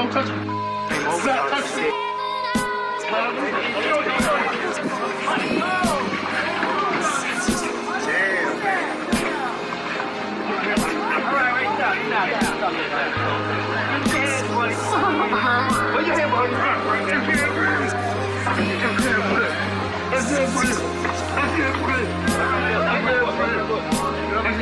Don't touch me. Stop touching me. All right, right now.